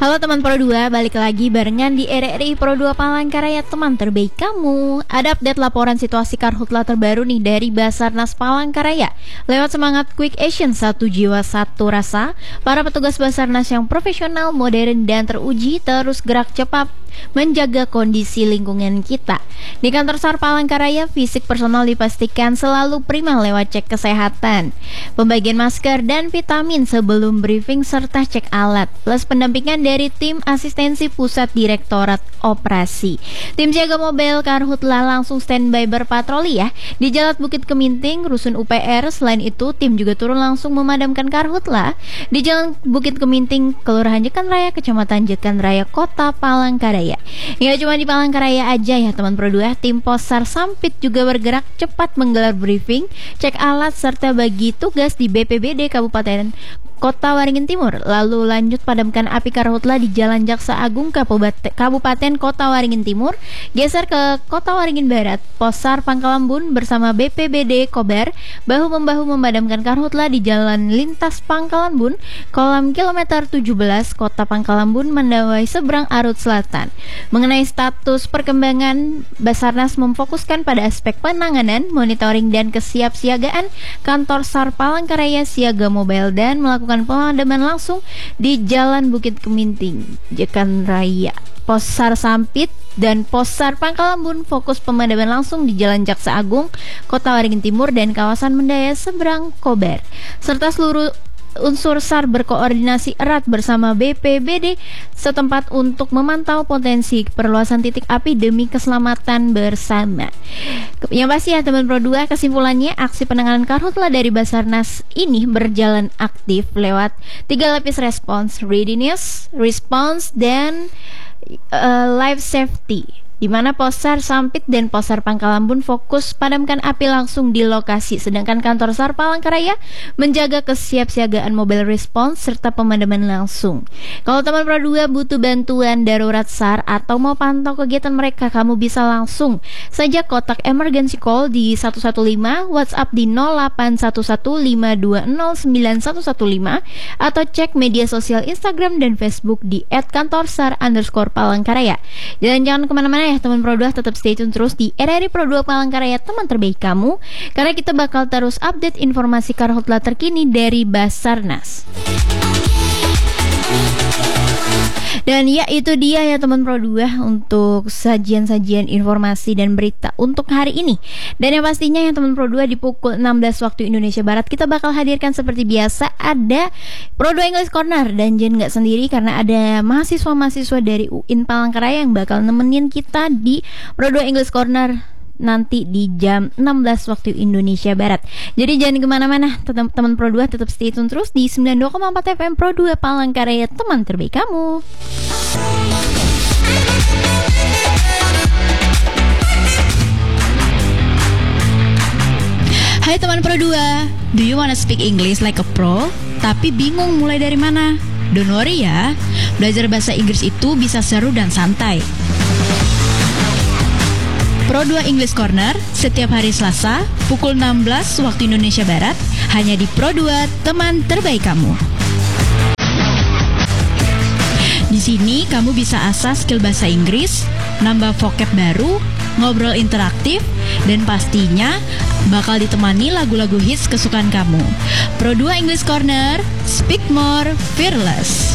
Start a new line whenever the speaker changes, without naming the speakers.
Halo teman Pro 2, balik lagi barengan di RRI Pro 2 Palangkaraya, teman terbaik kamu. Ada update laporan situasi karhutla terbaru nih dari Basarnas Palangkaraya. Lewat semangat Quick Action, satu jiwa satu rasa, para petugas Basarnas yang profesional, modern, dan teruji terus gerak cepat menjaga kondisi lingkungan kita. Di kantor SAR Palangkaraya, fisik personal dipastikan selalu prima lewat cek kesehatan, pembagian masker dan vitamin sebelum briefing serta cek alat, plus pendampingan dari tim asistensi pusat Direktorat Operasi. Tim jaga mobil karhutla langsung standby berpatroli ya di Jalan Bukit Keminting, Rusun UPR. Selain itu, tim juga turun langsung memadamkan karhutla di Jalan Bukit Keminting, Kelurahan Jekan Raya, Kecamatan Jekan Raya, Kota Palangkaraya. Nggak cuma di Palangkaraya aja ya teman Pro 2, tim Posar Sampit juga bergerak cepat menggelar briefing, cek alat serta bagi tugas di BPBD Kabupaten Kota Waringin Timur. Lalu lanjut padamkan api karhutla di Jalan Jaksa Agung Kabupaten Kota Waringin Timur. Geser ke Kota Waringin Barat, Posar Pangkalambun bersama BPBD Kober bahu-membahu memadamkan karhutla di Jalan Lintas Pangkalambun, Kolam Kilometer 17, Kota Pangkalambun, Mandawai Seberang Arut Selatan. Mengenai status perkembangan, Basarnas memfokuskan pada aspek penanganan, monitoring, dan kesiapsiagaan. Kantor SAR Palangkaraya siaga mobile dan melakukan pemadaman langsung di Jalan Bukit Keminting, Jekan Raya. Posar Sampit dan Posar Pangkalambun fokus pemadaman langsung di Jalan Jaksa Agung, Kota Waringin Timur, dan kawasan Mendaya Seberang Kober. Serta seluruh unsur SAR berkoordinasi erat bersama BPBD setempat untuk memantau potensi perluasan titik api demi keselamatan bersama. Yang pasti ya teman Pro 2, kesimpulannya aksi penanganan karhutla dari Basarnas ini berjalan aktif lewat 3 lapis respons: readiness, response, dan life safety, di mana Posar Sampit dan Posar Pangkalambun fokus padamkan api langsung di lokasi, sedangkan kantor SAR Palangkaraya menjaga kesiapsiagaan mobil respons serta pemadaman langsung. Kalau teman Pro 2 butuh bantuan darurat SAR atau mau pantau kegiatan mereka, kamu bisa langsung saja kontak emergency call di 115, WhatsApp di 081152091115, atau cek media sosial Instagram dan Facebook di @kantorsar_Palangkaraya. Dan jangan kemana-mana ya teman Pro 2, tetap stay tune terus di RRI Pro 2 Palangkaraya, teman terbaik kamu, karena kita bakal terus update informasi karhutla terkini dari Basarnas. Dan ya, itu dia ya teman Pro 2 untuk sajian-sajian informasi dan berita untuk hari ini. Dan yang pastinya ya teman Pro 2, di pukul 16 waktu Indonesia Barat kita bakal hadirkan seperti biasa ada Pro 2 English Corner. Dan Jen nggak sendiri karena ada mahasiswa-mahasiswa dari UIN Palangkaraya yang bakal nemenin kita di Pro 2 English Corner nanti di jam 16 waktu Indonesia Barat. Jadi jangan kemana-mana teman Pro 2, tetap stay tune terus di 92,4 FM Pro 2 Palangkaraya, teman terbaik kamu.
Hai teman Pro 2, do you wanna speak English like a pro? Tapi bingung mulai dari mana? Don't worry ya, belajar bahasa Inggris itu bisa seru dan santai. Pro 2 English Corner setiap hari Selasa pukul 16 waktu Indonesia Barat hanya di Pro 2, teman terbaik kamu. Di sini kamu bisa asah skill bahasa Inggris, nambah vocab baru, ngobrol interaktif, dan pastinya bakal ditemani lagu-lagu hits kesukaan kamu. Pro 2 English Corner, speak more, fearless.